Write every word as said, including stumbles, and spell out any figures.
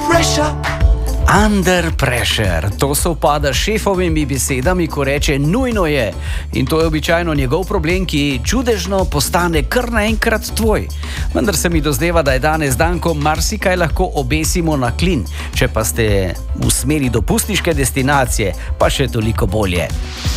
pressure. Under pressure, to se upada s šefovimi besedami, ko reče nujno je. In to je običajno njegov problem, ki čudežno postane kar naenkrat tvoj. Vendar se mi dozdeva, da je danes dan, ko marsikaj lahko obesimo na klin. Če pa ste v smeri dopustniške destinacije, pa še toliko bolje.